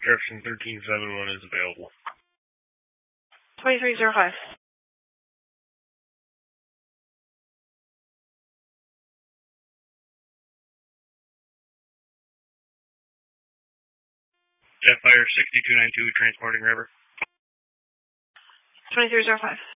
Jefferson 1371 is available. 2305. Jetfire 6292 transporting River. 2305.